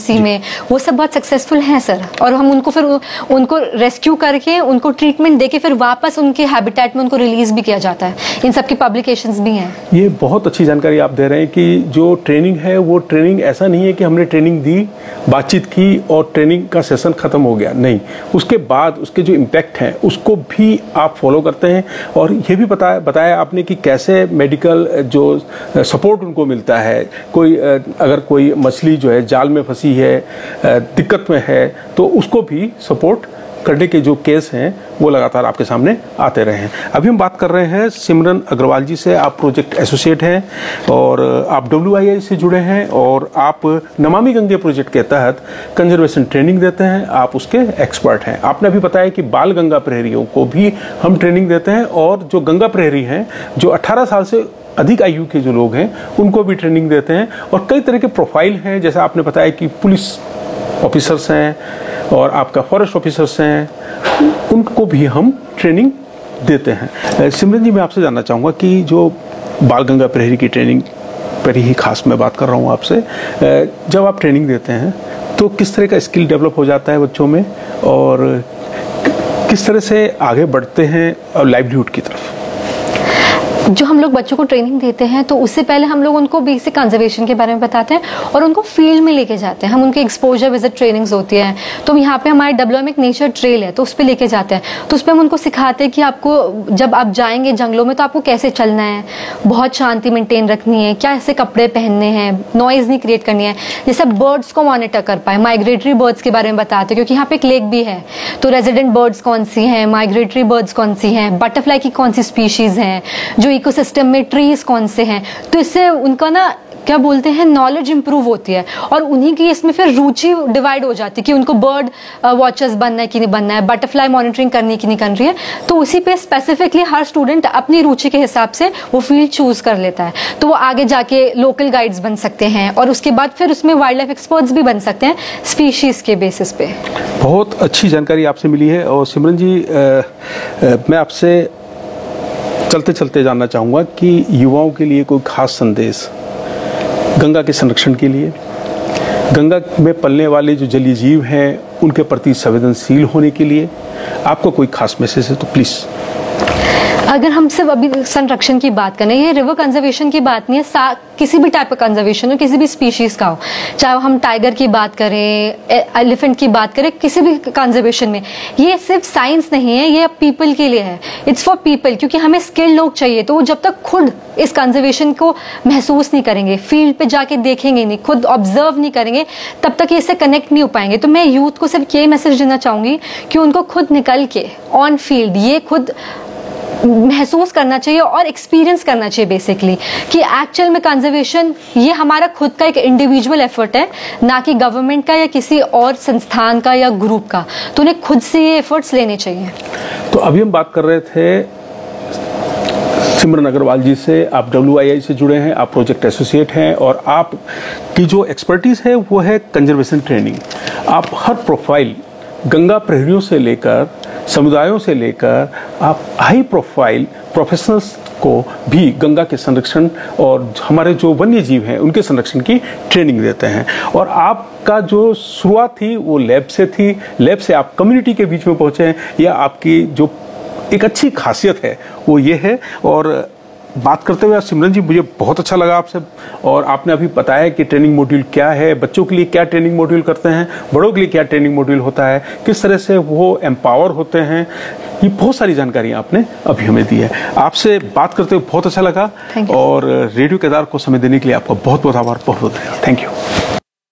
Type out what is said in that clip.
MC में, वो सब बहुत सक्सेसफुल हैं सर। और हम उनको फिर उनको रेस्क्यू करके उनको ट्रीटमेंट देके फिर वापस उनके हैबिटेट में उनको रिलीज भी किया जाता है। इन सब की पब्लिकेशंस भी हैं। ये बहुत अच्छी जानकारी आप दे रहे हैं कि जो ट्रेनिंग है वो ट्रेनिंग ऐसा नहीं है कि हमने ट्रेनिंग दी, बातचीत की और ट्रेनिंग का सेशन खत्म हो गया, नहीं, उसके बाद उसके जो इम्पैक्ट हैं उसको भी आप फॉलो करते हैं। और ये भी बताया आपने कि कैसे मेडिकल जो सपोर्ट उनको मिलता है, कोई अगर कोई मछली जो है जाल में फंसी है, दिक्कत में है, तो उसको भी सपोर्ट करने के जो केस हैं वो लगातार आपके सामने आते रहे हैं। अभी हम बात कर रहे हैं सिमरन अग्रवाल जी से। आप प्रोजेक्ट एसोसिएट हैं और आप WII से जुड़े हैं और आप नमामि गंगे प्रोजेक्ट के तहत कंजर्वेशन ट्रेनिंग देते हैं, आप उसके एक्सपर्ट हैं। आपने अभी बताया कि बाल गंगा प्रहरियों को भी हम ट्रेनिंग देते हैं और जो गंगा प्रहरी हैं, जो 18 साल से अधिक आयु के जो लोग हैं, उनको भी ट्रेनिंग देते हैं। और कई तरह के प्रोफाइल हैं, जैसे आपने बताया कि पुलिस ऑफिसर्स हैं और आपका फॉरेस्ट ऑफिसर्स हैं, उनको भी हम ट्रेनिंग देते हैं। सिमरन जी, मैं आपसे जानना चाहूँगा कि जो बाल गंगा प्रहरी की ट्रेनिंग पर ही खास मैं बात कर रहा हूँ आपसे, जब आप ट्रेनिंग देते हैं तो किस तरह का स्किल डेवलप हो जाता है बच्चों में और किस तरह से आगे बढ़ते हैं लाइवलीहुड की तरफ? जो हम लोग बच्चों को ट्रेनिंग देते हैं तो उससे पहले हम लोग उनको बेसिक कंजर्वेशन के बारे में बताते हैं और उनको फील्ड में लेके जाते हैं। हम उनके एक्सपोजर विजिट ट्रेनिंग्स होती हैं, तो यहाँ पे हमारे WIM एक नेचर ट्रेल है, तो उस पर लेके जाते हैं। तो उस पर हम उनको सिखाते हैं कि आपको जब आप जाएंगे जंगलों में तो आपको कैसे चलना है, बहुत शांति मेंटेन रखनी है, क्या ऐसे कपड़े पहनने हैं, नॉइज नहीं क्रिएट करनी है, जैसे बर्ड्स को मॉनिटर कर पाए। माइग्रेटरी बर्ड्स के बारे में बताते हैं क्योंकि यहाँ पे एक लेक भी है, तो रेजिडेंट बर्ड्स कौन सी हैं, माइग्रेटरी बर्ड्स कौन सी हैं, बटरफ्लाई की कौन सी स्पीशीज हैं, जो इकोसिस्टम में ट्रीज कौन से हैं। तो इससे उनका ना क्या बोलते हैं नॉलेज इंप्रूव होती है और उन्हीं की इसमें फिर रुचि डिवाइड हो जाती है कि उनको बर्ड वॉचर्स बनना है कि नहीं बनना है, बटरफ्लाई मॉनिटरिंग करनी है कि नहीं करनी है। तो उसी पे स्पेसिफिकली हर स्टूडेंट अपनी रुचि के हिसाब से वो फील्ड चूज कर लेता है, तो वो आगे जाके लोकल गाइड्स बन सकते हैं और उसके बाद फिर उसमें वाइल्ड लाइफ एक्सपर्ट्स भी बन सकते हैं स्पीशीज के बेसिस पे। बहुत अच्छी जानकारी आपसे मिली है। और सिमरन जी, मैं आपसे चलते चलते जानना चाहूँगा कि युवाओं के लिए कोई खास संदेश गंगा के संरक्षण के लिए, गंगा में पलने वाले जो जलीय जीव हैं उनके प्रति संवेदनशील होने के लिए आपको कोई खास मैसेज है तो प्लीज़। अगर हम सिर्फ अभी संरक्षण की बात करें, ये रिवर कंजर्वेशन की बात नहीं है, किसी भी टाइप का कंजर्वेशन हो, किसी भी स्पीशीज का हो, चाहे हम टाइगर की बात करें, एलिफेंट की बात करें, किसी भी कंजर्वेशन में, ये सिर्फ साइंस नहीं है, ये पीपल के लिए है, इट्स फॉर पीपल। क्योंकि हमें स्किल्ड लोग चाहिए, तो वो जब तक खुद इस कंजर्वेशन को महसूस नहीं करेंगे, फील्ड पे जाके देखेंगे नहीं, खुद ऑब्जर्व नहीं करेंगे, तब तक ये इससे कनेक्ट नहीं हो पाएंगे। तो मैं यूथ को सिर्फ ये मैसेज देना चाहूंगी कि उनको खुद निकल के ऑन फील्ड ये खुद महसूस करना चाहिए और एक्सपीरियंस करना चाहिए बेसिकली कि एक्चुअल में कंजर्वेशन ये हमारा खुद का एक इंडिविजुअल एफर्ट है, ना कि गवर्नमेंट का या किसी और संस्थान का या ग्रुप का। तो उन्हें खुद से ये एफर्ट्स लेने चाहिए। तो अभी हम बात कर रहे थे सिमरन अग्रवाल जी से। आप WII से जुड़े हैं, आप प्रोजेक्ट एसोसिएट हैं और आप की जो एक्सपर्टीज है वो है कंजर्वेशन ट्रेनिंग। आप हर प्रोफाइल गंगा प्रहरियों से लेकर समुदायों से लेकर आप हाई प्रोफाइल प्रोफेशनल्स को भी गंगा के संरक्षण और हमारे जो वन्य जीव हैं उनके संरक्षण की ट्रेनिंग देते हैं। और आपका जो शुरुआत थी वो लैब से थी, लैब से आप कम्युनिटी के बीच में पहुंचे हैं, या आपकी जो एक अच्छी खासियत है वो ये है। और बात करते हुए सिमरन जी मुझे बहुत अच्छा लगा आपसे, और आपने अभी बताया कि ट्रेनिंग मॉड्यूल क्या है, बच्चों के लिए क्या ट्रेनिंग मॉड्यूल करते हैं, बड़ों के लिए क्या ट्रेनिंग मॉड्यूल होता है, किस तरह से वो एम्पावर होते हैं, ये बहुत सारी जानकारी आपने अभी हमें दी है। आपसे बात करते हुए बहुत अच्छा लगा और रेडियो केदार को समय देने के लिए आपका बहुत बहुत आभार, बहुत बहुत धन्यवाद। Thank you.